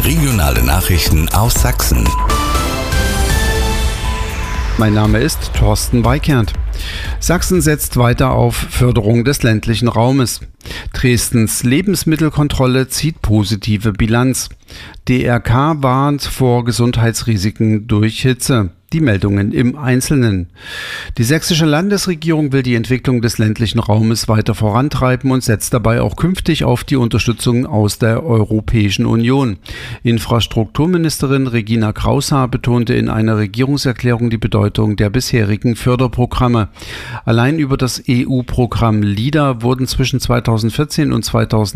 Regionale Nachrichten aus Sachsen. Mein Name ist Thorsten Weikert. Sachsen setzt weiter auf Förderung des ländlichen Raumes. Dresdens Lebensmittelkontrolle zieht positive Bilanz. DRK warnt vor Gesundheitsrisiken durch Hitze. Die Meldungen im Einzelnen. Die sächsische Landesregierung will die Entwicklung des ländlichen Raumes weiter vorantreiben und setzt dabei auch künftig auf die Unterstützung aus der Europäischen Union. Infrastrukturministerin Regina Kraushaar betonte in einer Regierungserklärung die Bedeutung der bisherigen Förderprogramme. Allein über das EU-Programm LEADER wurden zwischen 2014 und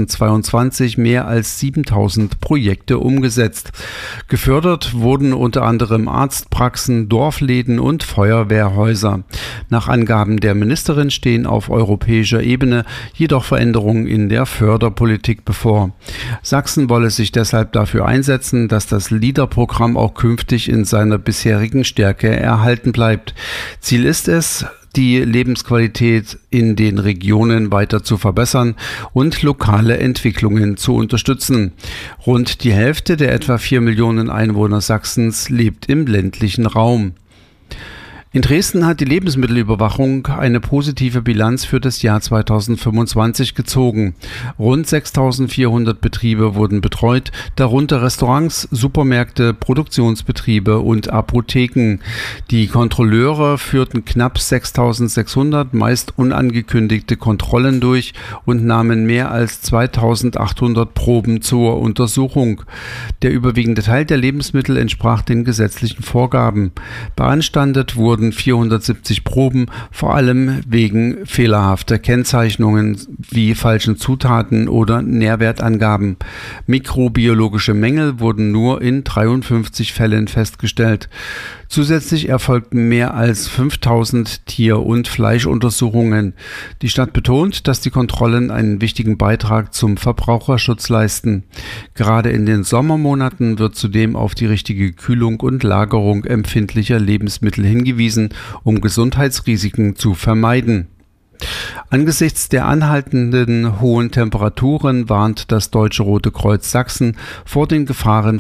2022 mehr als 7000 Projekte umgesetzt. Gefördert wurden unter anderem Arztpraxen, Dorfläden und Feuerwehrhäuser. Nach Angaben der Ministerin stehen auf europäischer Ebene jedoch Veränderungen in der Förderpolitik bevor. Sachsen wolle sich deshalb dafür einsetzen, dass das LEADER-Programm auch künftig in seiner bisherigen Stärke erhalten bleibt. Ziel ist es, die Lebensqualität in den Regionen weiter zu verbessern und lokale Entwicklungen zu unterstützen. Rund die Hälfte der etwa 4 Millionen Einwohner Sachsens lebt im ländlichen Raum. In Dresden hat die Lebensmittelüberwachung eine positive Bilanz für das Jahr 2025 gezogen. Rund 6.400 Betriebe wurden betreut, darunter Restaurants, Supermärkte, Produktionsbetriebe und Apotheken. Die Kontrolleure führten knapp 6.600 meist unangekündigte Kontrollen durch und nahmen mehr als 2.800 Proben zur Untersuchung. Der überwiegende Teil der Lebensmittel entsprach den gesetzlichen Vorgaben. Beanstandet wurden 470 Proben, vor allem wegen fehlerhafter Kennzeichnungen wie falschen Zutaten oder Nährwertangaben. Mikrobiologische Mängel wurden nur in 53 Fällen festgestellt. Zusätzlich erfolgten mehr als 5000 Tier- und Fleischuntersuchungen. Die Stadt betont, dass die Kontrollen einen wichtigen Beitrag zum Verbraucherschutz leisten. Gerade in den Sommermonaten wird zudem auf die richtige Kühlung und Lagerung empfindlicher Lebensmittel hingewiesen, um Gesundheitsrisiken zu vermeiden. Angesichts der anhaltenden hohen Temperaturen warnt das Deutsche Rote Kreuz Sachsen vor den Gefahren